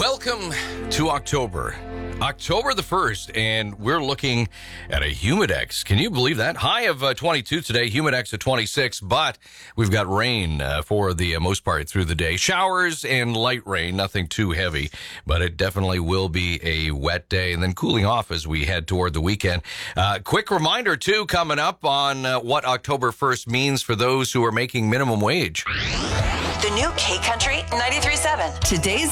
Welcome to October the 1st, and we're looking at a Humidex. Can you believe that? High of 22 today, Humidex at 26, but we've got rain for the most part through the day. Showers and light rain, nothing too heavy, but it definitely will be a wet day, and then cooling off as we head toward the weekend. Quick reminder, too, coming up on what October 1st means for those who are making minimum wage. The new K Country 93.7. Today's